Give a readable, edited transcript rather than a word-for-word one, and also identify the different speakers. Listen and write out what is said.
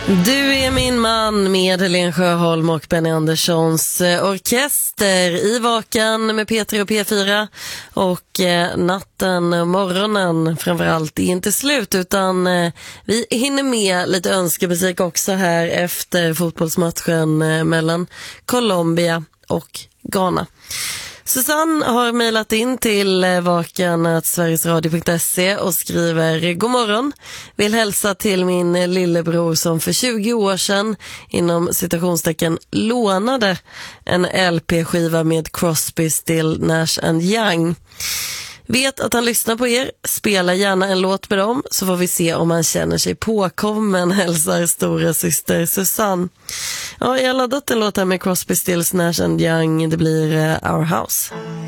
Speaker 1: Du är min man med Helene Sjöholm och Benny Anderssons orkester i Vakan med P3 och P4. Och natten och morgonen framförallt är inte slut, utan vi hinner med lite önskemusik också här efter fotbollsmatchen mellan Colombia och Ghana. Susanne har mejlat in till vakan@sverigesradio.se och skriver: God morgon, vill hälsa till min lillebror som för 20 år sedan inom citationstecken lånade en LP-skiva med Crosby, Still, Nash & Young. Vet att han lyssnar på er, spela gärna en låt med dem så får vi se om han känner sig påkommen, hälsar stora syster Susanne. Ja, jag har laddat en låt här med Crosby, Stills, Nash & Young, det blir Our House.